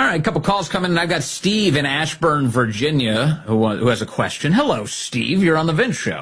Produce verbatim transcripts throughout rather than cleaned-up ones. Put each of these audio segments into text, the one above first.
right, a couple calls coming in. I've got Steve in Ashburn, Virginia, who, uh, who has a question. Hello, Steve. You're on the Vince Show.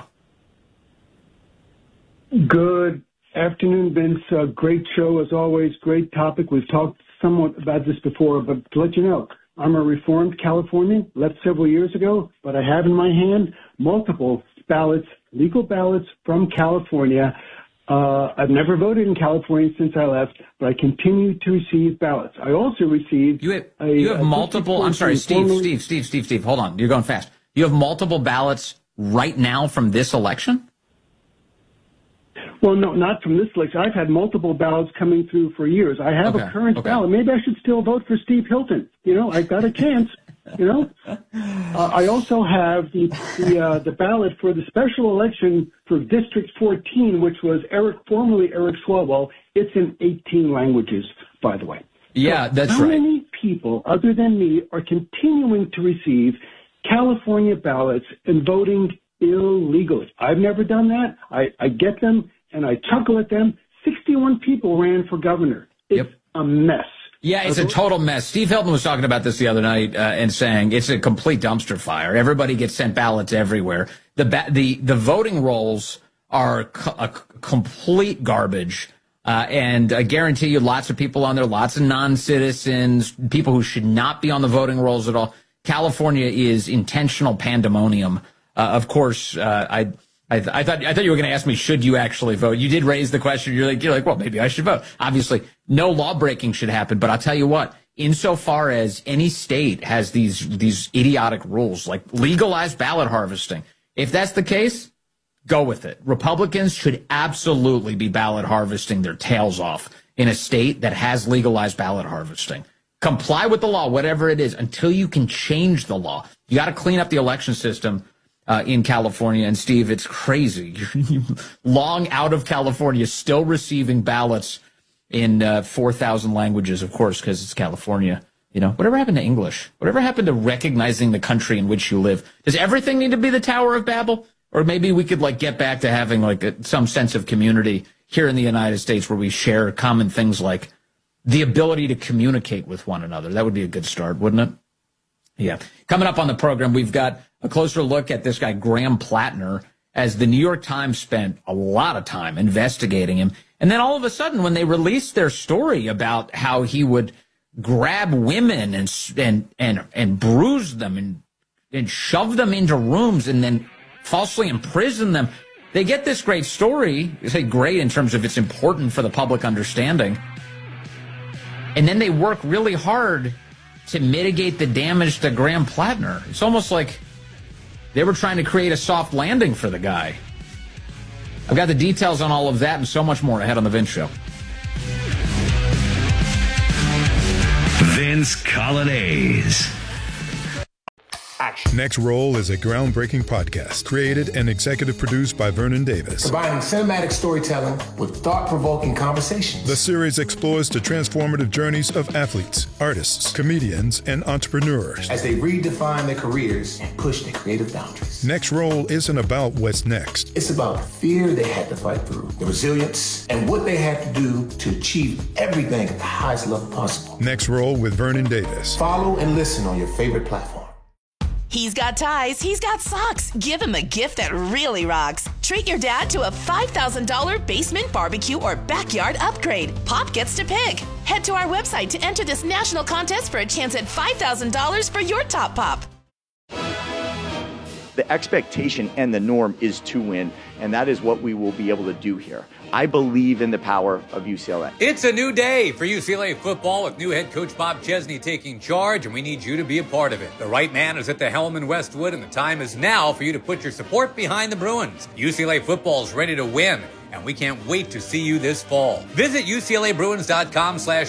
Good afternoon, Vince. Uh, great show, as always. Great topic. We've talked somewhat about this before, but to let you know, I'm a reformed Californian, left several years ago, but I have in my hand multiple ballots, legal ballots from California. Uh, I've never voted in California since I left, but I continue to receive ballots. I also received You have, a, you have a multiple, I'm sorry, Steve, formally, Steve, Steve, Steve, Steve, hold on. You're going fast. You have multiple ballots right now from this election? Well, no, not from this election. I've had multiple ballots coming through for years. I have Okay, a current okay. ballot. Maybe I should still vote for Steve Hilton. You know, I've got a chance. You know, uh, I also have the the, uh, the ballot for the special election for District fourteen, which was Eric, formerly Eric Swalwell. It's in eighteen languages, by the way. Yeah, so that's how right. How many people, other than me, are continuing to receive California ballots and voting illegally? I've never done that. I, I get them and I chuckle at them. sixty-one people ran for governor. It's Yep. a mess. Yeah, it's a total mess. Steve Hilton was talking about this the other night uh, and saying it's a complete dumpster fire. Everybody gets sent ballots everywhere. The ba- the the voting rolls are co- a c- complete garbage. Uh, and I guarantee you lots of people on there, lots of non-citizens, people who should not be on the voting rolls at all. California is intentional pandemonium. Uh, of course, uh, I, I, I thought I thought you were going to ask me, should you actually vote? You did raise the question. You're like, you're like, well, maybe I should vote. Obviously, no law breaking should happen. But I'll tell you what, insofar as any state has these these idiotic rules, like legalized ballot harvesting, if that's the case, go with it. Republicans should absolutely be ballot harvesting their tails off in a state that has legalized ballot harvesting. Comply with the law, whatever it is, until you can change the law. You got to clean up the election system uh, in California. And, Steve, it's crazy. You're long out of California, still receiving ballots in uh, four thousand languages, of course, because it's California. You know, whatever happened to English? Whatever happened to recognizing the country in which you live? Does everything need to be the Tower of Babel? Or maybe we could, like, get back to having, like, a, some sense of community here in the United States where we share common things like the ability to communicate with one another. That would be a good start, wouldn't it? Yeah. Coming up on the program, we've got a closer look at this guy, Graham Plattner, as the New York Times spent a lot of time investigating him. And then all of a sudden, when they released their story about how he would grab women and and and, and bruise them and, and shove them into rooms and then falsely imprison them, they get this great story. I say great in terms of it's important for the public understanding. And then they work really hard to mitigate the damage to Graham Plattner. It's almost like they were trying to create a soft landing for the guy. I've got the details on all of that and so much more ahead on The Vince Show. Vince Colonnese. Action. Next Roll is a groundbreaking podcast created and executive produced by Vernon Davis. Combining cinematic storytelling with thought-provoking conversations. The series explores the transformative journeys of athletes, artists, comedians, and entrepreneurs as they redefine their careers and push their creative boundaries. Next Roll isn't about what's next. It's about the fear they had to fight through, the resilience, and what they had to do to achieve everything at the highest level possible. Next Roll with Vernon Davis. Follow and listen on your favorite platform. He's got ties, he's got socks. Give him a gift that really rocks. Treat your dad to a five thousand dollars basement barbecue or backyard upgrade. Pop gets to pick. Head to our website to enter this national contest for a chance at five thousand dollars for your top pop. The expectation and the norm is to win, and that is what we will be able to do here. I believe in the power of U C L A. It's a new day for U C L A football with new head coach Bob Chesney taking charge, and we need you to be a part of it. The right man is at the helm in Westwood, and the time is now for you to put your support behind the Bruins. U C L A football is ready to win, and we can't wait to see you this fall. Visit U C L A Bruins dot com slash